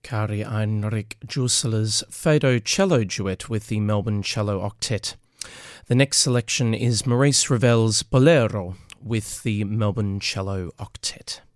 Kari Heinrich Jussler's Fado Cello Duet with the Melbourne Cello Octet. The next selection is Maurice Ravel's Bolero with the Melbourne Cello Octet.